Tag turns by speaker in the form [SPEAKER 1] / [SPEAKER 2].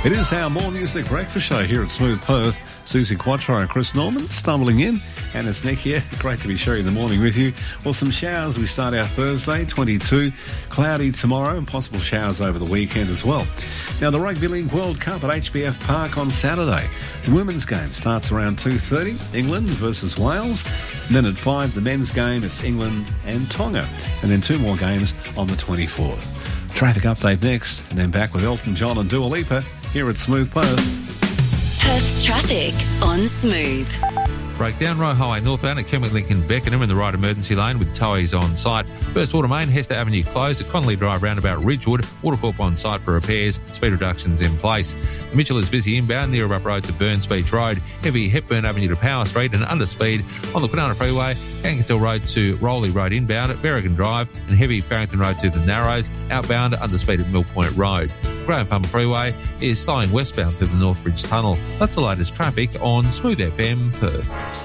[SPEAKER 1] It is our More Music Breakfast Show here at Smooth Perth. Susie Quattro and Chris Norman stumbling in, and it's Nick here. Great to be sharing the morning with you. Well, some showers. We start our Thursday, 22. Cloudy tomorrow and possible showers over the weekend as well. Now, the Rugby League World Cup at HBF Park on Saturday. The women's game starts around 2:30, England versus Wales. And then at 5, the men's game, it's England and Tonga. And then 2 more games on the 24th. Traffic update next, and then back with Elton John and Dua Lipa here at Smooth Perth.
[SPEAKER 2] Perth's traffic on Smooth.
[SPEAKER 3] Breakdown, Roe Highway northbound at Kenwick Lincoln Beckenham in the right emergency lane with towies on site. First Water Main, Hester Avenue closed at Connolly Drive roundabout Ridgewood. Watercorp on site for repairs, speed reductions in place. Mitchell is busy inbound near Up Road to Burns Beach Road. Heavy Hepburn Avenue to Power Street and underspeed on the Kwinana Freeway. Kangatil Road to Rowley Road inbound at Berrigan Drive and heavy Farrington Road to the Narrows. Outbound underspeed at Mill Point Road. Graham Farmer Freeway is slowing westbound through the Northbridge Tunnel. That's the latest traffic on Smooth FM Perth.